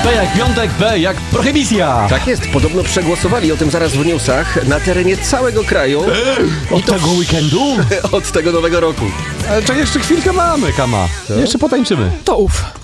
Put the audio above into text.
P jak piątek, B jak prohibicja. Tak jest, podobno przegłosowali o tym zaraz w newsach na terenie całego kraju. Od tego weekendu? Od tego nowego roku. Ale to jeszcze chwilkę mamy, Kama. Jeszcze potańczymy. To ów.